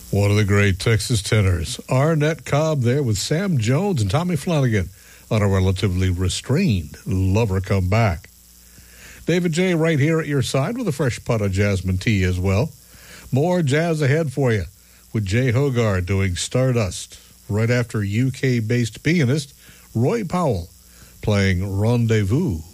One of the great Texas tenors, Arnett Cobb there with Sam Jones and Tommy Flanagan on a relatively restrained Lover Come Back. David J. right here at your side with a fresh pot of jasmine tea as well. More jazz ahead for you with Jay Hogarth doing Stardust right after UK-based pianist Roy Powell playing Rendezvous.